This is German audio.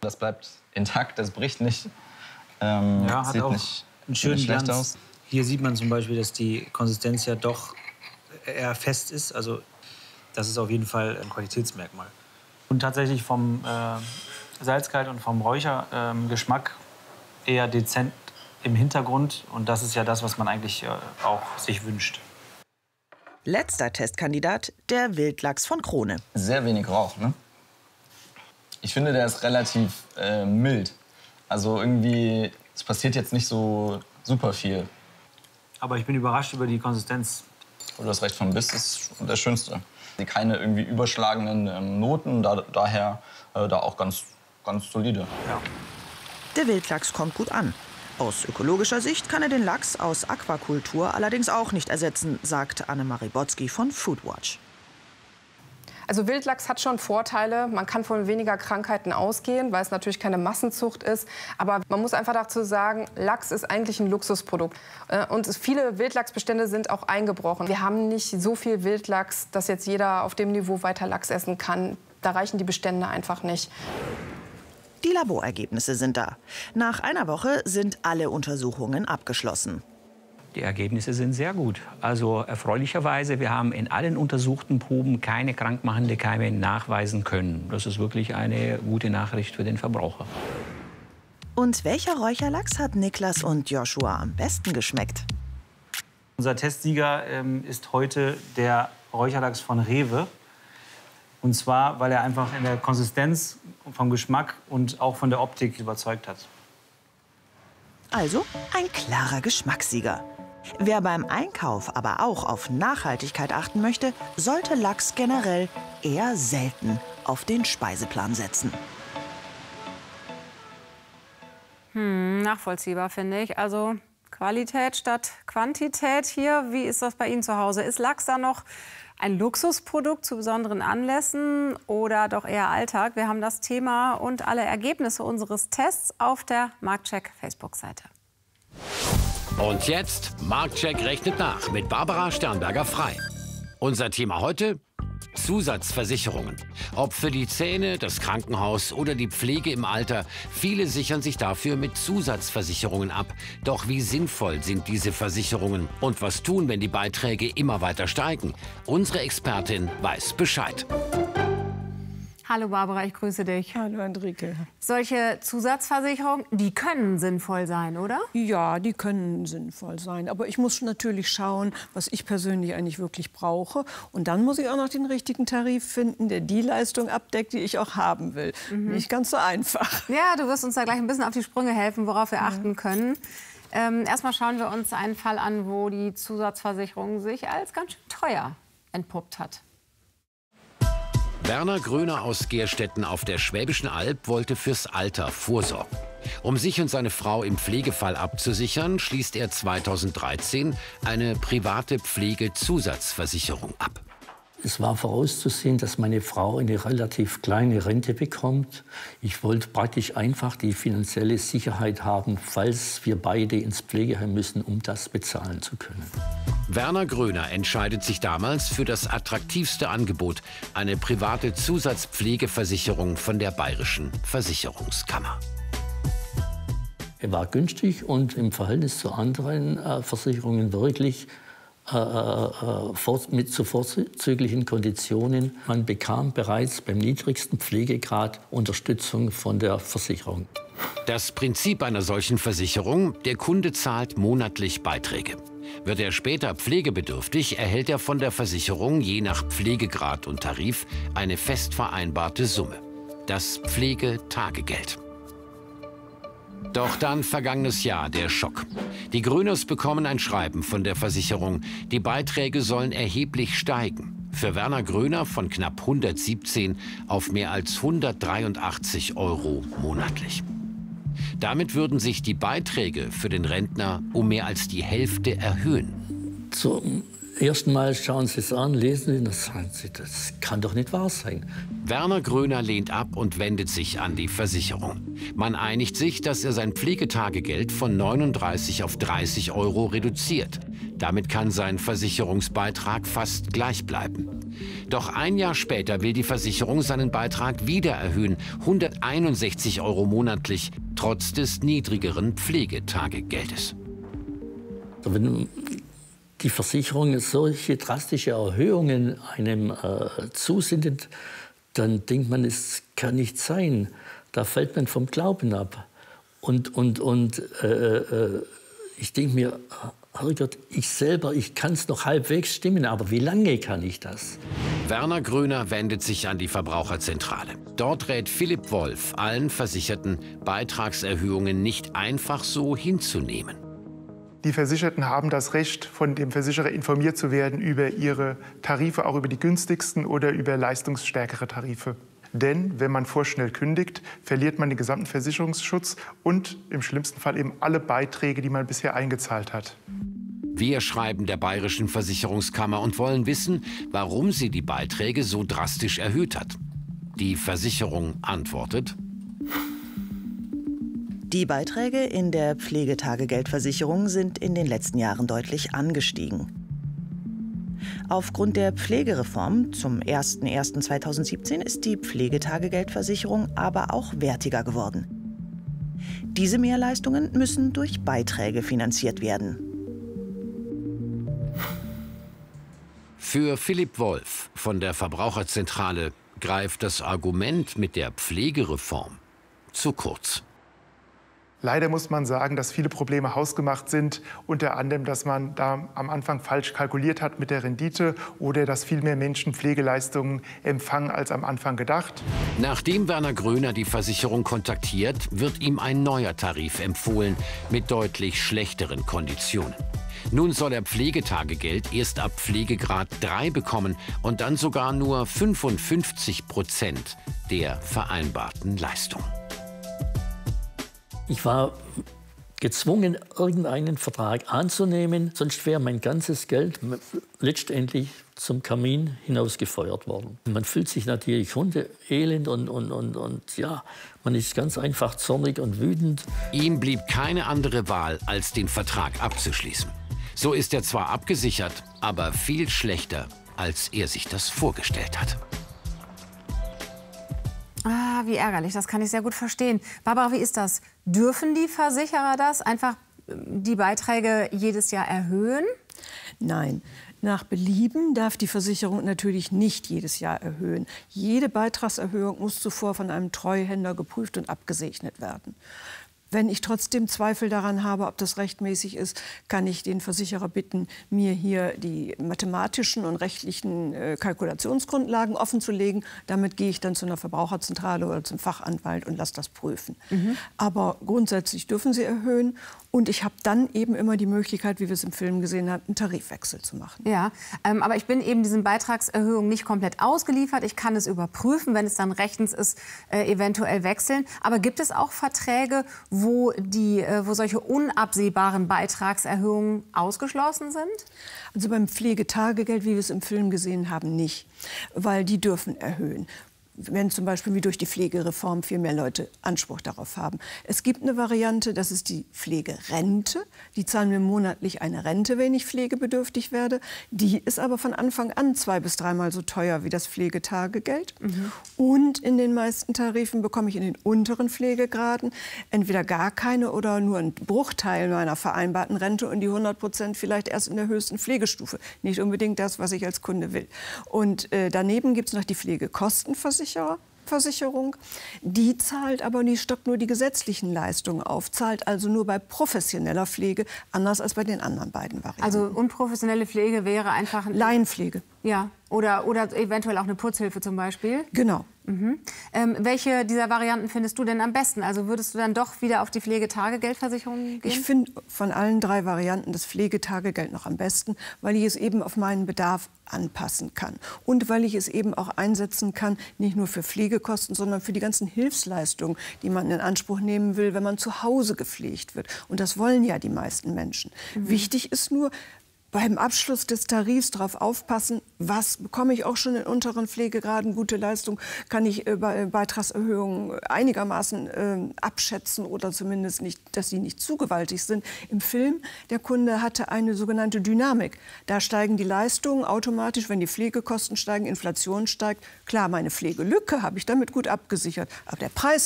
Das bleibt intakt, das bricht nicht. Ja, hat sieht auch nicht, einen schönen schlecht Glanz. aus. Hier sieht man zum Beispiel, dass die Konsistenz ja doch eher fest ist. Also das ist auf jeden Fall ein Qualitätsmerkmal. Und tatsächlich vom Salzgehalt und vom Räuchergeschmack eher dezent im Hintergrund. Und das ist ja das, was man eigentlich auch sich wünscht. Letzter Testkandidat, der Wildlachs von Krone. Sehr wenig Rauch, ne? Ich finde, der ist relativ mild. Also irgendwie, es passiert jetzt nicht so super viel. Aber ich bin überrascht über die Konsistenz. Du hast recht, vom Biss ist der schönste. Keine irgendwie überschlagenden Noten, daher da auch ganz solide. Ja. Der Wildlachs kommt gut an. Aus ökologischer Sicht kann er den Lachs aus Aquakultur allerdings auch nicht ersetzen, sagt Annemarie Botzky von Foodwatch. Also Wildlachs hat schon Vorteile. Man kann von weniger Krankheiten ausgehen, weil es natürlich keine Massenzucht ist. Aber man muss einfach dazu sagen, Lachs ist eigentlich ein Luxusprodukt. Und viele Wildlachsbestände sind auch eingebrochen. Wir haben nicht so viel Wildlachs, dass jetzt jeder auf dem Niveau weiter Lachs essen kann. Da reichen die Bestände einfach nicht. Die Laborergebnisse sind da. Nach einer Woche sind alle Untersuchungen abgeschlossen. Die Ergebnisse sind sehr gut. Also erfreulicherweise, wir haben in allen untersuchten Proben keine krankmachende Keime nachweisen können. Das ist wirklich eine gute Nachricht für den Verbraucher. Und welcher Räucherlachs hat Niklas und Joshua am besten geschmeckt? Unser Testsieger ist heute der Räucherlachs von Rewe. Und zwar, weil er einfach in der Konsistenz, vom Geschmack und auch von der Optik überzeugt hat. Also ein klarer Geschmackssieger. Wer beim Einkauf aber auch auf Nachhaltigkeit achten möchte, sollte Lachs generell eher selten auf den Speiseplan setzen. Nachvollziehbar, finde ich. Also Qualität statt Quantität hier. Wie ist das bei Ihnen zu Hause? Ist Lachs da noch ein Luxusprodukt zu besonderen Anlässen oder doch eher Alltag? Wir haben das Thema und alle Ergebnisse unseres Tests auf der Marktcheck Facebook-Seite. Und jetzt, Marktcheck rechnet nach mit Barbara Sternberger-Frei. Unser Thema heute: Zusatzversicherungen. Ob für die Zähne, das Krankenhaus oder die Pflege im Alter, viele sichern sich dafür mit Zusatzversicherungen ab. Doch wie sinnvoll sind diese Versicherungen? Und was tun, wenn die Beiträge immer weiter steigen? Unsere Expertin weiß Bescheid. Hallo Barbara, ich grüße dich. Hallo Enrique. Solche Zusatzversicherungen, die können sinnvoll sein, oder? Ja, die können sinnvoll sein. Aber ich muss natürlich schauen, was ich persönlich eigentlich wirklich brauche. Und dann muss ich auch noch den richtigen Tarif finden, der die Leistung abdeckt, die ich auch haben will. Nicht ganz so einfach. Ja, du wirst uns da gleich ein bisschen auf die Sprünge helfen, worauf wir achten können. Erstmal schauen wir uns einen Fall an, wo die Zusatzversicherung sich als ganz schön teuer entpuppt hat. Werner Gröner aus Gehrstetten auf der Schwäbischen Alb wollte fürs Alter vorsorgen. Um sich und seine Frau im Pflegefall abzusichern, schließt er 2013 eine private Pflegezusatzversicherung ab. Es war vorauszusehen, dass meine Frau eine relativ kleine Rente bekommt. Ich wollte praktisch einfach die finanzielle Sicherheit haben, falls wir beide ins Pflegeheim müssen, um das bezahlen zu können. Werner Gröner entscheidet sich damals für das attraktivste Angebot, eine private Zusatzpflegeversicherung von der Bayerischen Versicherungskammer. Er war günstig und im Verhältnis zu anderen Versicherungen wirklich mit zu vorzüglichen Konditionen. Man bekam bereits beim niedrigsten Pflegegrad Unterstützung von der Versicherung. Das Prinzip einer solchen Versicherung: der Kunde zahlt monatlich Beiträge. Wird er später pflegebedürftig, erhält er von der Versicherung je nach Pflegegrad und Tarif eine fest vereinbarte Summe. Das Pflegetagegeld. Doch dann vergangenes Jahr der Schock. Die Gröners bekommen ein Schreiben von der Versicherung. Die Beiträge sollen erheblich steigen. Für Werner Gröner von knapp 117 auf mehr als 183 € monatlich. Damit würden sich die Beiträge für den Rentner um mehr als die Hälfte erhöhen. Zum ersten Mal schauen Sie es an, lesen Sie, und sagen Sie, das kann doch nicht wahr sein. Werner Gröner lehnt ab und wendet sich an die Versicherung. Man einigt sich, dass er sein Pflegetagegeld von 39 auf 30 € reduziert. Damit kann sein Versicherungsbeitrag fast gleich bleiben. Doch ein Jahr später will die Versicherung seinen Beitrag wieder erhöhen, 161 € monatlich, trotz des niedrigeren Pflegetagegeldes. Wenn die Versicherung solche drastische Erhöhungen einem zusendet, dann denkt man, es kann nicht sein. Da fällt man vom Glauben ab. Und ich denke mir, Herrgott, ich selber, ich kann es noch halbwegs stimmen, aber wie lange kann ich das? Werner Gröner wendet sich an die Verbraucherzentrale. Dort rät Philipp Wolf allen Versicherten, Beitragserhöhungen nicht einfach so hinzunehmen. Die Versicherten haben das Recht, von dem Versicherer informiert zu werden über ihre Tarife, auch über die günstigsten oder über leistungsstärkere Tarife. Denn wenn man vorschnell kündigt, verliert man den gesamten Versicherungsschutz und im schlimmsten Fall eben alle Beiträge, die man bisher eingezahlt hat. Wir schreiben der Bayerischen Versicherungskammer und wollen wissen, warum sie die Beiträge so drastisch erhöht hat. Die Versicherung antwortet: Die Beiträge in der Pflegetagegeldversicherung sind in den letzten Jahren deutlich angestiegen. Aufgrund der Pflegereform zum 01.01.2017 ist die Pflegetagegeldversicherung aber auch wertiger geworden. Diese Mehrleistungen müssen durch Beiträge finanziert werden. Für Philipp Wolf von der Verbraucherzentrale greift das Argument mit der Pflegereform zu kurz. Leider muss man sagen, dass viele Probleme hausgemacht sind, unter anderem, dass man da am Anfang falsch kalkuliert hat mit der Rendite oder dass viel mehr Menschen Pflegeleistungen empfangen als am Anfang gedacht. Nachdem Werner Gröner die Versicherung kontaktiert, wird ihm ein neuer Tarif empfohlen mit deutlich schlechteren Konditionen. Nun soll er Pflegetagegeld erst ab Pflegegrad 3 bekommen und dann sogar nur 55% der vereinbarten Leistung. Ich war gezwungen, irgendeinen Vertrag anzunehmen, sonst wäre mein ganzes Geld letztendlich zum Kamin hinausgefeuert worden. Man fühlt sich natürlich hundeelend und ja, man ist ganz einfach zornig und wütend. Ihm blieb keine andere Wahl, als den Vertrag abzuschließen. So ist er zwar abgesichert, aber viel schlechter, als er sich das vorgestellt hat. Ah, wie ärgerlich, das kann ich sehr gut verstehen. Barbara, wie ist das? Dürfen die Versicherer das einfach die Beiträge jedes Jahr erhöhen? Nein. Nach Belieben darf die Versicherung natürlich nicht jedes Jahr erhöhen. Jede Beitragserhöhung muss zuvor von einem Treuhänder geprüft und abgesegnet werden. Wenn ich trotzdem Zweifel daran habe, ob das rechtmäßig ist, kann ich den Versicherer bitten, mir hier die mathematischen und rechtlichen Kalkulationsgrundlagen offenzulegen. Damit gehe ich dann zu einer Verbraucherzentrale oder zum Fachanwalt und lasse das prüfen. Aber grundsätzlich dürfen sie erhöhen. Und ich habe dann eben immer die Möglichkeit, wie wir es im Film gesehen haben, einen Tarifwechsel zu machen. Ja, aber ich bin eben diesen Beitragserhöhungen nicht komplett ausgeliefert. Ich kann es überprüfen, wenn es dann rechtens ist, eventuell wechseln. Aber gibt es auch Verträge, wo solche unabsehbaren Beitragserhöhungen ausgeschlossen sind? Also beim Pflegetagegeld, wie wir es im Film gesehen haben, nicht. Weil die dürfen erhöhen. Wenn zum Beispiel wie durch die Pflegereform viel mehr Leute Anspruch darauf haben. Es gibt eine Variante, das ist die Pflegerente. Die zahlen mir monatlich eine Rente, wenn ich pflegebedürftig werde. Die ist aber von Anfang an 2- bis 3-mal so teuer wie das Pflegetagegeld. Und in den meisten Tarifen bekomme ich in den unteren Pflegegraden entweder gar keine oder nur einen Bruchteil meiner vereinbarten Rente und die 100% vielleicht erst in der höchsten Pflegestufe. Nicht unbedingt das, was ich als Kunde will. Und daneben gibt es noch die Pflegekostenversicherung. Die zahlt aber die stockt nur die gesetzlichen Leistungen auf, zahlt also nur bei professioneller Pflege, anders als bei den anderen beiden Varianten. Also unprofessionelle Pflege wäre einfach Laienpflege. Ja, oder eventuell auch eine Putzhilfe zum Beispiel. Genau. Welche dieser Varianten findest du denn am besten? Also würdest du dann doch wieder auf die Pflegetagegeldversicherung gehen? Ich finde von allen 3 Varianten das Pflegetagegeld noch am besten, weil ich es eben auf meinen Bedarf anpassen kann. Und weil ich es eben auch einsetzen kann, nicht nur für Pflegekosten, sondern für die ganzen Hilfsleistungen, die man in Anspruch nehmen will, wenn man zu Hause gepflegt wird. Und das wollen ja die meisten Menschen. Wichtig ist nur, beim Abschluss des Tarifs darauf aufpassen, was bekomme ich auch schon in unteren Pflegegraden, gute Leistung, kann ich Beitragserhöhungen einigermaßen abschätzen oder zumindest nicht, dass sie nicht zu gewaltig sind. Im Film, der Kunde hatte eine sogenannte Dynamik. Da steigen die Leistungen automatisch, wenn die Pflegekosten steigen, Inflation steigt. Klar, meine Pflegelücke habe ich damit gut abgesichert, aber der Preis